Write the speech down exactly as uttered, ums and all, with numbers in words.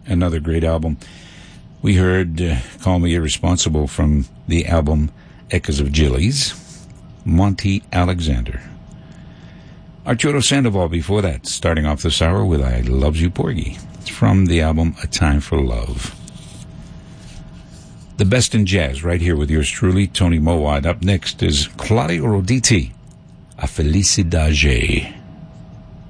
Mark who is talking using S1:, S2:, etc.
S1: another great album. We heard uh, Call Me Irresponsible from the album Echoes of Gillies, Monty Alexander. Arturo Sandoval before that, starting off this hour with I Loves You Porgy. It's from the album A Time for Love. The best in jazz, right here with yours truly, Tony Mowat. Up next is Claudio Roditi, A Felicidade.